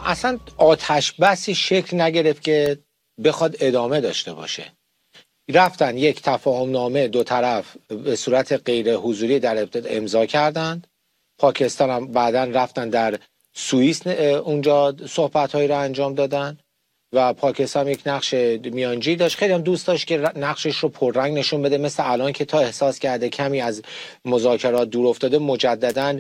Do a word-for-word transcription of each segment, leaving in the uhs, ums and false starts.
اصلا آتش بسی شکل نگرفت که بخواد ادامه داشته باشه. رفتن یک تفاهم نامه دو طرف به صورت غیر حضوری در ابتدا امضا کردند. پاکستان هم بعدا رفتن در سوئیس اونجا صحبت‌هایی را انجام دادن و پاکستان یک نقش میانجی داشت. خیلی هم دوست داشت که نقشش رو پررنگ نشون بده، مثل الان که تا احساس کرده کمی از مذاکرات دور افتاده مجددا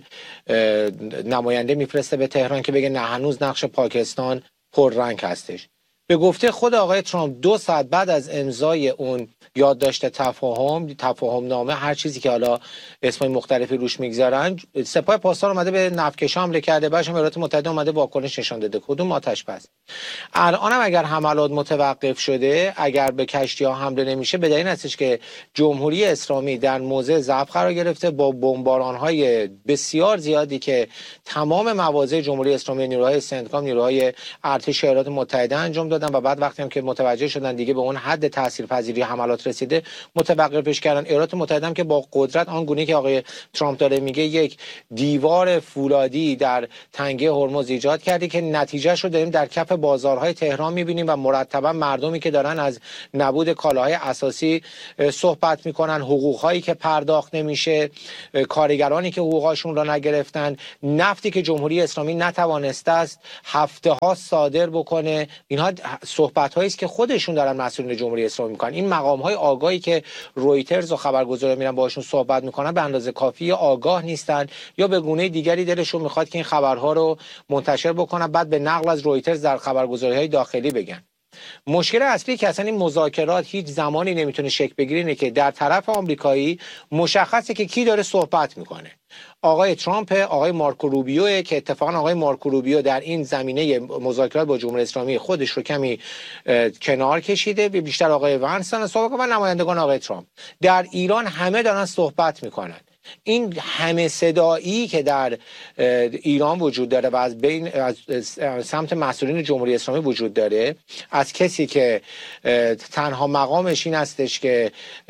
نماینده میفرسته به تهران که بگه نه هنوز نقش پاکستان پررنگ هستش. به گفته خود آقای ترامپ دو ساعت بعد از امضای اون یادداشت تفاهم تفاهم نامه، هر چیزی که حالا اسمای مختلفی روش میگذارن، سپاه پاسدار اومده به نفتکشا حمله کرده، بعدش هم ایالات متحده اومده واکنش نشان داده. کدوم آتش بس؟ الان هم اگر حملات متوقف شده، اگر به کشتی ها حمله نمیشه، به دلیل هستش که جمهوری اسلامی در موضع ضعف قرار گرفته با بمباران های بسیار زیادی که تمام مواضع جمهوری اسلامی، نیروهای سنتکام، نیروهای ارتش ایالات متحده انجام دادن و بعد وقتی هم که متوجه شدن دیگه به اون حد تاثیرپذیری حملات رسیده متوقفش کردن. ایالات متحده هم که با قدرت آنگونه که آقای ترامپ داره میگه یک دیوار فولادی در تنگه هرمز ایجاد کرده که نتیجهش رو داریم در کف بازارهای تهران میبینیم و مرتبا مردمی که دارن از نبود کالاهای اساسی صحبت میکنن، حقوقهایی که پرداخت نمیشه، کارگرانی که حقوقاشون را نگرفتن، نفتی که جمهوری اسلامی نتوانسته است هفته ها صادر بکنه. اینها صحبت هایی است که خودشون دارن مسئولین جمهوری اسلامی میکنن. این مقام های آگاهی که رویترز و خبرگزارا میرن باشون صحبت میکنن به اندازه کافی آگاه نیستن یا به گونه دیگری دلشون میخواد که این خبرها رو منتشر بکنن بعد به نقل از رویترز در خبرگزاری های داخلی بگن. مشکل اصلی که اصلا این مذاکرات هیچ زمانی نمیتونه شکل بگیره اینه که در طرف آمریکایی مشخصه که کی داره صحبت میکنه. آقای ترامپ، آقای مارکو روبیو، که اتفاقا آقای مارکو روبیو در این زمینه مذاکرات با جمهوری اسلامی خودش رو کمی کنار کشیده، بیشتر آقای ونسن صحبت و نمایندگان آقای ترامپ. در ایران همه دارن صحبت میکنن. این همه صدایی که در ایران وجود داره و از بین از سمت مسئولین جمهوری اسلامی وجود داره، از کسی که تنها مقامش این هستش که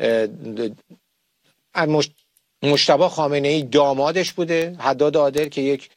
مجتبی خامنه‌ای دامادش بوده، حداد عادل که یک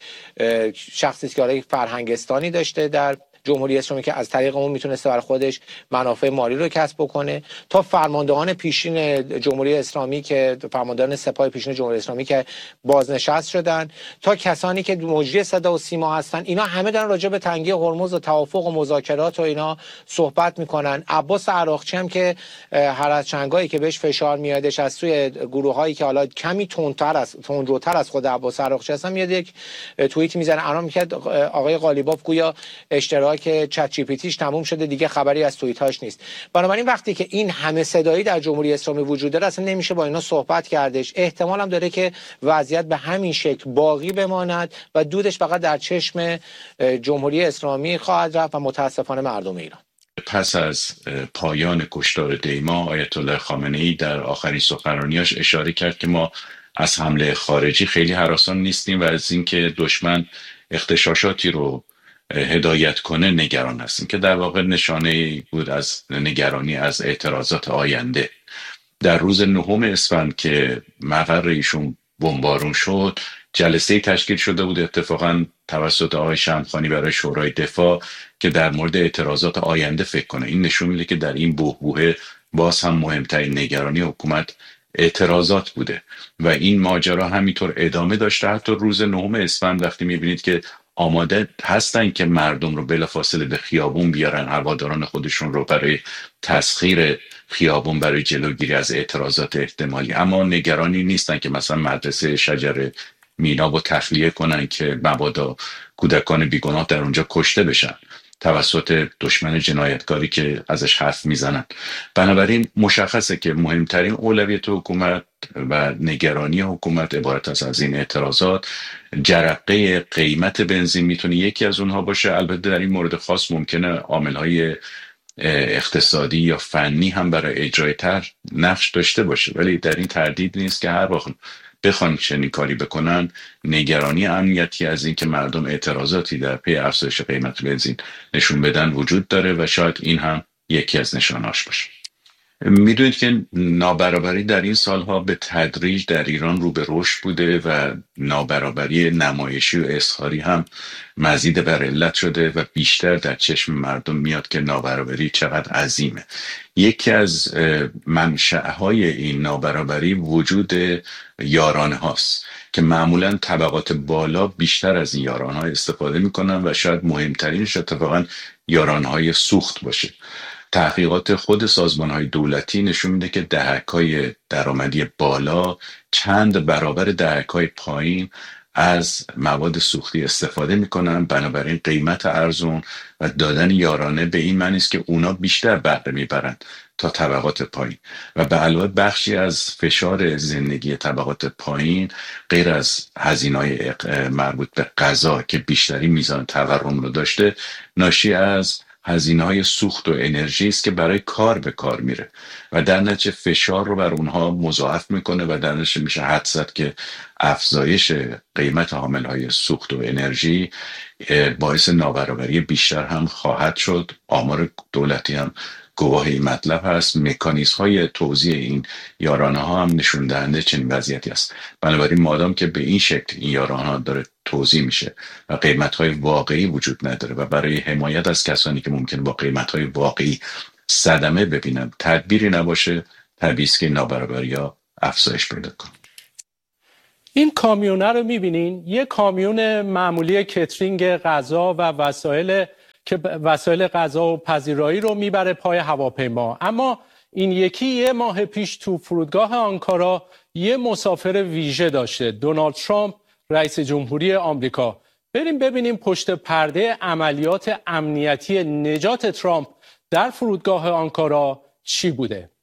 شخصی که فرهنگستانی داشته در جمهوری اسلامی که از طریق اون میتونسته برای خودش منافع مالی رو کسب بکنه، تا فرماندهان پیشین جمهوری اسلامی که فرماندهان سپاه پیشین جمهوری اسلامی که بازنشست شدن، تا کسانی که مجری صدا و سیما هستن، اینا همه دارن راجع به تنگی هرمز و توافق و مذاکرات و اینا صحبت میکنن. عباس عراقچی هم که هر از چنگایی که بهش فشار میادش از سوی گروهایی که حالا کمی تندتر از تندروتر از خود عباس عراقچی هستن، میاد یک توییت میزنه الان میگه آقای قالیباف گویا اشتراک که چت جی پی تیش تموم شده دیگه خبری از توییتاش نیست. بنابراین وقتی که این همه صدایی در جمهوری اسلامی وجود داره اصلا نمیشه با اینا صحبت کردش. احتمال هم داره که وضعیت به همین شکل باقی بماند و دودش فقط در چشم جمهوری اسلامی خواهد رفت و متاسفانه مردم ایران. پس از پایان کشتار دیما، آیت الله خامنه‌ای در آخرین سخنرانیاش اشاره کرد که ما از حمله خارجی خیلی هراسان نیستیم و از اینکه دشمن اغتشاشاتی رو هدایت کنه نگران هستیم، که در واقع نشانه بود از نگرانی از اعتراضات آینده. در روز نهم اسفند که مقر ایشون بمبارون شد، جلسه تشکیل شده بود اتفاقا توسط آقای شمخانی برای شورای دفاع که در مورد اعتراضات آینده فکر کنه. این نشون میده که در این بحبوحه باز هم مهمترین نگرانی حکومت اعتراضات بوده و این ماجرا همینطور ادامه داشته. حتی روز نهم اسفند وقتی میبینید که آماده هستن که مردم رو بلافاصله به خیابون بیارن، هواداران خودشون رو، برای تسخیر خیابون، برای جلوگیری از اعتراضات احتمالی، اما نگرانی نیستن که مثلا مدرسه شجر مینا رو تخلیه کنن که مبادا کودکان بیگناه در اونجا کشته بشن توسط دشمن جنایتکاری که ازش حرف میزنن. بنابراین مشخصه که مهمترین اولویت حکومت و نگرانی حکومت عبارت است از این اعتراضات. جرقه قیمت بنزین میتونه یکی از اونها باشه. البته در این مورد خاص ممکنه عامل‌های اقتصادی یا فنی هم برای اجرای طرح نقش داشته باشه، ولی در این تردید نیست که هر وقت بخوان چنین کاری بکنن، نگرانی امنیتی از این که مردم اعتراضاتی در پی افزایش قیمت بنزین نشون بدن وجود داره و شاید این هم یکی از نشانهاش باشه. میدونید که نابرابری در این سالها به تدریج در ایران رو به رشد بوده و نابرابری نمایشی و اظهاری هم مزید بر علت شده و بیشتر در چشم مردم میاد که نابرابری چقدر عظیمه. یکی از منشأهای این نابرابری وجود یارانه هاست که معمولا طبقات بالا بیشتر از این یارانه ها استفاده میکنن و شاید مهمترینش اتفاقا یارانه های سوخت باشه. تحقیقات خود سازمان های دولتی نشون میده که دهک های درآمدی بالا چند برابر دهک های پایین از مواد سوختی استفاده میکنن، بنابراین قیمت ارزون و دادن یارانه به این معنی است که اونا بیشتر بهره میبرن تا طبقات پایین و به علاوه بخشی از فشار زندگی طبقات پایین غیر از هزینه‌های مربوط به غذا که بیشتری میزان تورم رو داشته، ناشی از هزینه‌های سوخت و انرژی است که برای کار به کار میره و در نتیجه فشار رو بر اونها مضاعف میکنه و در نتیجه میشه حدس زد که افزایش قیمت حاملهای سوخت و انرژی باعث نابرابری بیشتر هم خواهد شد. آمار دولتی هم گواه این مطلب هست. مکانیزم های توزیع این یارانه ها هم نشون دهنده چنین وضعیتی است. بنابراین مادام که به این شکل این یارانه ها داره توزیع میشه و قیمت های واقعی وجود نداره و برای حمایت از کسانی که ممکن با قیمت های واقعی صدمه ببینن تدبیری نباشه، طبیعی است که نابرابری ها افزایش پیدا کنه. این کامیونه رو میبینین، یه کامیون معمولی کترینگ غذا و وسایل که وسایل غذا و پذیرایی رو میبره پای هواپیما، اما این یکی یه ماه پیش تو فرودگاه آنکارا یه مسافر ویژه داشته، دونالد ترامپ رئیس جمهوری آمریکا. بریم ببینیم پشت پرده عملیات امنیتی نجات ترامپ در فرودگاه آنکارا چی بوده.